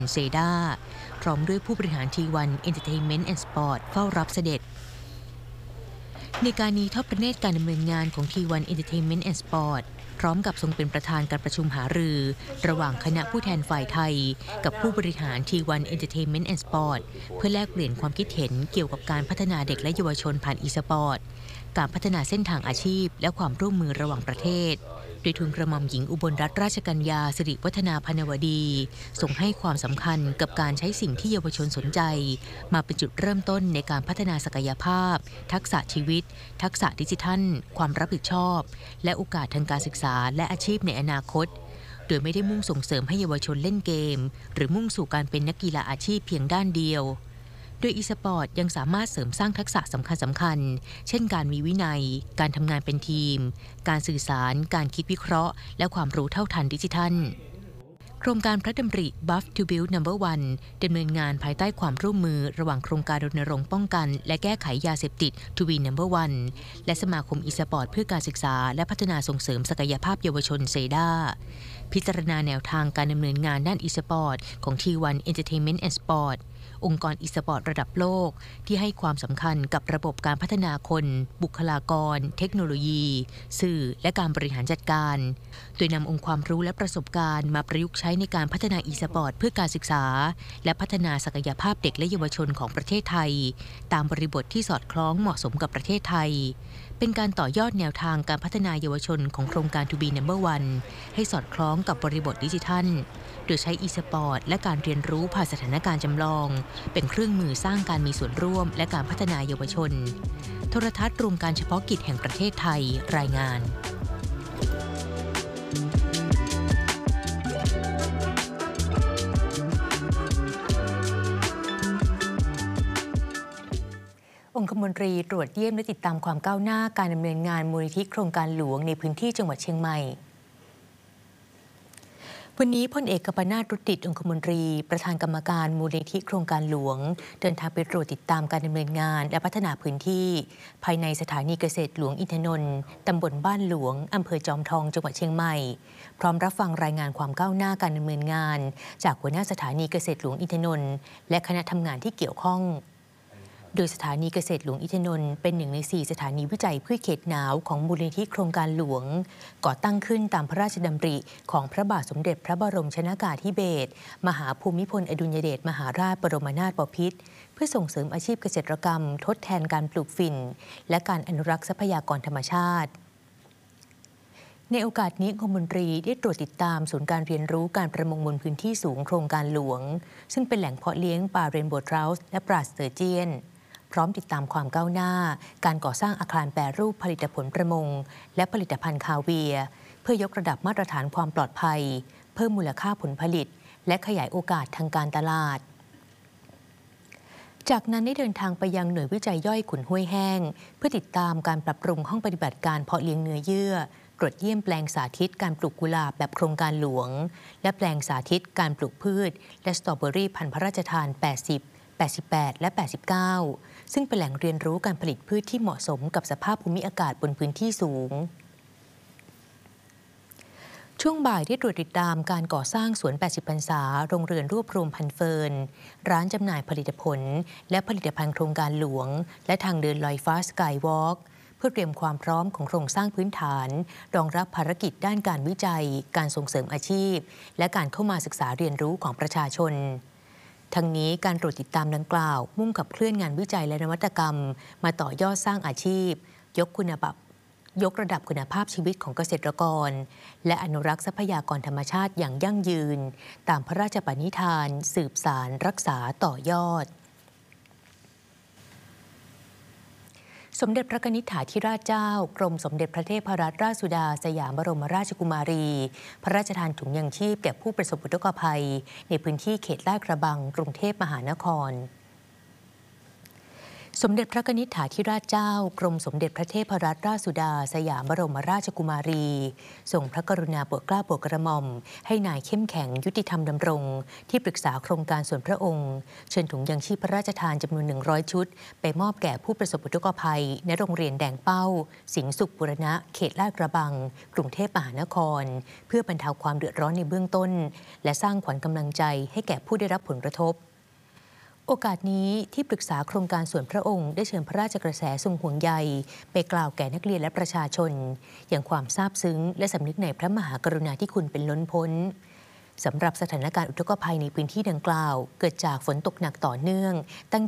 เซดาพร้อมด้วยผู้บริหาร T1 Entertainment and Sport เฝ้ารับเสด็จในการนี้ทอดพระเนตรการดำเนินงานของ T1 Entertainment and Sport พร้อมกับทรงเป็นประธานการประชุมหารือระหว่างคณะผู้แทนฝ่ายไทยกับผู้บริหาร T1 Entertainment and Sport เพื่อแลกเปลี่ยนความคิดเห็นเกี่ยวกับการพัฒนาเด็กและเยาวชนผ่านอีสปอร์ตการพัฒนาเส้นทางอาชีพและความร่วมมือระหว่างประเทศโดยทูลกระหม่อมหญิงอุบลรัตนราชกัญญาสิริวัฒนาพนวดีทรงให้ความสำคัญกับการใช้สิ่งที่เยาวชนสนใจมาเป็นจุดเริ่มต้นในการพัฒนาศักยภาพทักษะชีวิตทักษะดิจิทัลความรับผิดชอบและโอกาสทางการศึกษาและอาชีพในอนาคตโดยไม่ได้มุ่งส่งเสริมให้เยาวชนเล่นเกมหรือมุ่งสู่การเป็นนักกีฬาอาชีพเพียงด้านเดียวโดยอีสปอร์ตยังสามารถเสริมสร้างทักษะสำคัญเช่นการมีวินัยการทำงานเป็นทีมการสื่อสารการคิดวิเคราะห์และความรู้เท่าทันดิจิทัลโครงการพระดำริ Buff to Build No.1 ดำเนินงานภายใต้ความร่วมมือระหว่างโครงการรณรงค์ป้องกันและแก้ไขยาเสพติด To Be No.1 และสมาคมอีสปอร์ตเพื่อการศึกษาและพัฒนาส่งเสริมศักยภาพเยาวชนเซดาพิจารณาแนวทางการดำเนินงานด้านอีสปอร์ตของ T1 Entertainment and Sportองค์กรอีสปอร์ตระดับโลกที่ให้ความสำคัญกับระบบการพัฒนาคนบุคลากรเทคโนโลยีสื่อและการบริหารจัดการโดยนำองค์ความรู้และประสบการณ์มาประยุกต์ใช้ในการพัฒนาอีสปอร์ตเพื่อการศึกษาและพัฒนาศักยภาพเด็กและเยาวชนของประเทศไทยตามบริบทที่สอดคล้องเหมาะสมกับประเทศไทยเป็นการต่อยอดแนวทางการพัฒนาเยาวชนของโครงการ To Be No.1 ให้สอดคล้องกับบริบทดิจิทัลโดยใช้อีสปอร์ตและการเรียนรู้ผ่านสถานการณ์จำลองเป็นเครื่องมือสร้างการมีส่วนร่วมและการพัฒนาเยาวชนโทรทัศน์รวมการเฉพาะกิจแห่งประเทศไทยรายงานองคมนตรีตรวจเยี่ยมและติดตามความก้าวหน้าการดำเนินงานมูลนิธิโครงการหลวงในพื้นที่จังหวัดเชียงใหม่วันนี้พลเอกกัปนาท รุตติองคมนตรีประธานกรรมการมูลนิธิโครงการหลวงเดินทางไปตรวจติดตามการดำเนินงานและพัฒนาพื้นที่ภายในสถานีเกษตรหลวงอินทนนท์ตำบลบ้านหลวงอำเภอจอมทองจังหวัดเชียงใหม่พร้อมรับฟังรายงานความก้าวหน้าการดำเนินงานจากหัวหน้าสถานีเกษตรหลวงอินทนนท์และคณะทำงานที่เกี่ยวข้องโดยสถานีเกษตรหลวงอินทนนท์เป็น1 ใน 4สถานีวิจัยพืชเขตหนาวของมูลนิธิโครงการหลวงก่อตั้งขึ้นตามพระราชดำริของพระบาทสมเด็จพระบรมชนกาธิเบศรมหาภูมิพลอดุลยเดชมหาราชบรมนาถบพิตรเพื่อส่งเสริมอาชีพเกษตรกรรมทดแทนการปลูกฝิ่นและการอนุรักษ์ทรัพยากรธรรมชาติในโอกาสนี้องคมนตรีได้ตรวจติดตามศูนย์การเรียนรู้การประมงบนพื้นที่สูงโครงการหลวงซึ่งเป็นแหล่งเพาะเลี้ยงปลาเรนโบว์ทราท์และปลาสเตอร์เจียนพร้อมติดตามความก้าวหน้าการก่อสร้างอาคารแปรรูปผลิตผลประมงและผลิตภัณฑ์คาเวียร์เพื่อยกระดับมาตรฐานความปลอดภัยเพิ่มมูลค่าผลผลิตและขยายโอกาสทางการตลาดจากนั้นได้เดินทางไปยังหน่วยวิจัยย่อยขุนห้วยแห้งเพื่อติดตามการปรับปรุงห้องปฏิบัติการเพาะเลี้ยงเนื้อเยื่อตรวจเยี่ยมแปลงสาธิตการปลูกกุหลาบแบบโครงการหลวงและแปลงสาธิตการปลูกพืชและสตรอเบอรี่พันธุ์พระราชทาน80 88และ89ซึ่งเป็นแหล่งเรียนรู้การผลิตพืชที่เหมาะสมกับสภาพภูมิอากาศบนพื้นที่สูงช่วงบ่ายได้ตรวจติดตามการก่อสร้างสวน80พรรษาโรงเรือนรวบรวมพันธุ์เฟิร์นร้านจำหน่ายผลิตผลและผลิตภัณฑ์โครงการหลวงและทางเดินลอยฟ้าสกายวอล์กเพื่อเตรียมความพร้อมของโครงสร้างพื้นฐานรองรับภารกิจด้านการวิจัยการส่งเสริมอาชีพและการเข้ามาศึกษาเรียนรู้ของประชาชนทั้งนี้การตรวจติดตามดังกล่าวมุ่งขับเคลื่อนงานวิจัยและนวัตกรรมมาต่อยอดสร้างอาชีพยกระดับคุณภาพชีวิตของเกษตรกรและอนุรักษ์ทรัพยากรธรรมชาติอย่างยั่งยืนตามพระราชปณิธานสืบสานรักษาต่อยอดสมเด็จพระนิธิถาธิราชเจ้ากรมสมเด็จพระเทพรัตนราชสุดาสยามบรมราชกุมารีพระราชทานถุงยังชีพแก่ผู้ประสบอุทกภัยในพื้นที่เขตลาดกระบังกรุงเทพมหานครสมเด็จพระนิธิถาธิราชเจ้ากรมสมเด็จพระเทพรัตนราชสุดาสยามบรมราชกุมารีทรงพระกรุณาโปรดเกล้าโปรดกระหม่อมให้นายเข้มแข็งยุติธรรมดำรงที่ปรึกษาโครงการส่วนพระองค์เชิญถุงยังชีพพระราชทานจำนวน100 ชุดไปมอบแก่ผู้ประสบอุทกภัยณโรงเรียนแดงเป้าสิงห์สุขบุรณะเขตลาดกระบังกรุงเทพมหานครเพื่อบรรเทาความเดือดร้อนในเบื้องต้นและสร้างขวัญกำลังใจให้แก่ผู้ได้รับผลกระทบโอกาสนี้ที่ปรึกษาโครงการส่วนพระองค์ได้เชิญพระราชกระแสทรงห่วงใยไปกล่าวแก่นักเรียนและประชาชนอย่างความซาบซึ้งและสำนึกในพระมหากรุณาธิคุณเป็นล้นพ้นสำหรับสถานการณ์อุทกภัยในพื้นที่ดังกล่าวเกิดจากฝนตกหนักต่อเนื่องตั้ง